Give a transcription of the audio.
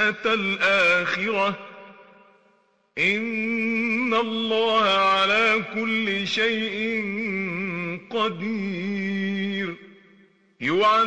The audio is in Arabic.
النشأة الآخرة إن الله على كل شيء قدير